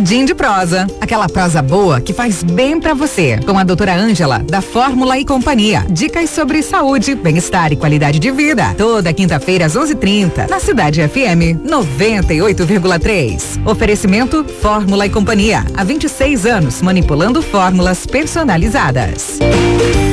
Jardim de Prosa, aquela prosa boa que faz bem pra você. Com a doutora Ângela, da Fórmula e Companhia. Dicas sobre saúde, bem-estar e qualidade de vida. Toda quinta-feira às 11h30, na Cidade FM 98,3. Oferecimento Fórmula e Companhia. Há 26 anos, manipulando fórmulas personalizadas.